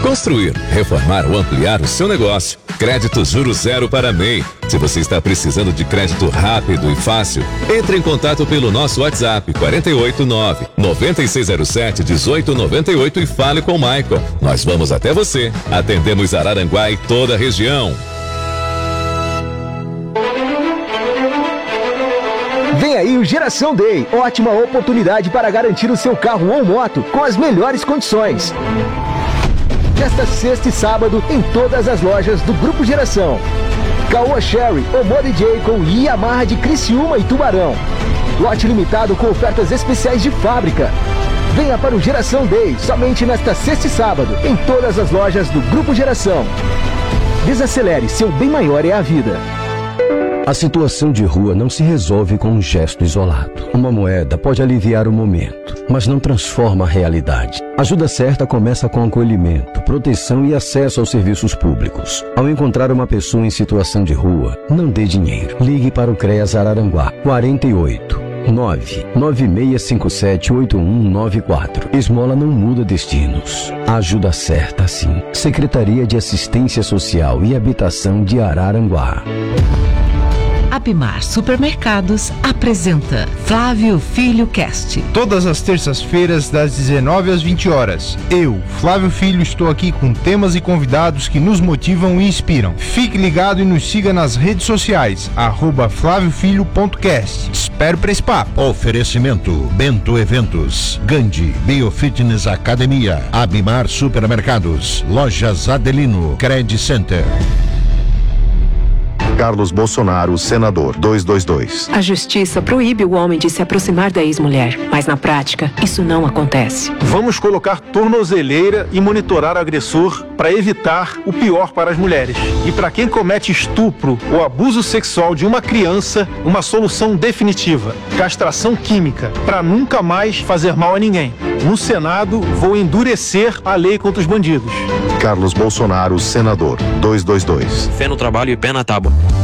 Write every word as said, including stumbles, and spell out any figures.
Construir, reformar ou ampliar o seu negócio. Crédito Juros Zero para M E I. Se você está precisando de crédito rápido e fácil, entre em contato pelo nosso WhatsApp quatro oito nove, nove seis zero sete, um oito nove oito e fale com o Michael. Nós vamos até você. Atendemos Araranguá e toda a região. Vem aí o Geração Day, ótima oportunidade para garantir o seu carro ou moto com as melhores condições. Nesta sexta e sábado, em todas as lojas do Grupo Geração. Caoa Sherry ou Modi J com Yamaha de Criciúma e Tubarão. Lote limitado com ofertas especiais de fábrica. Venha para o Geração Day, somente nesta sexta e sábado, em todas as lojas do Grupo Geração. Desacelere, seu bem maior é a vida. A situação de rua não se resolve com um gesto isolado. Uma moeda pode aliviar o momento, mas não transforma a realidade. A ajuda certa começa com acolhimento, proteção e acesso aos serviços públicos. Ao encontrar uma pessoa em situação de rua, não dê dinheiro. Ligue para o CREAS Araranguá, quarenta e oito, nove nove seis cinco sete oito um nove quatro. Esmola não muda destinos. A ajuda certa, sim. Secretaria de Assistência Social e Habitação de Araranguá. Abimar Supermercados apresenta Flávio Filho Cast. Todas as terças-feiras, das dezenove às vinte horas. Eu, Flávio Filho, estou aqui com temas e convidados que nos motivam e inspiram. Fique ligado e nos siga nas redes sociais, arroba flávio filho ponto cast. Espero para esse papo. Oferecimento Bento Eventos, Gandhi Biofitness Academia, Abimar Supermercados, Lojas Adelino, Credit Center. Carlos Bolsonaro, senador, duzentos e vinte e dois. A justiça proíbe o homem de se aproximar da ex-mulher, mas na prática, isso não acontece. Vamos colocar tornozeleira e monitorar o agressor para evitar o pior para as mulheres. E para quem comete estupro ou abuso sexual de uma criança, uma solução definitiva: castração química, para nunca mais fazer mal a ninguém. No Senado, vou endurecer a lei contra os bandidos. Carlos Bolsonaro, senador, duzentos e vinte e dois. Fé no trabalho e pé na tábua.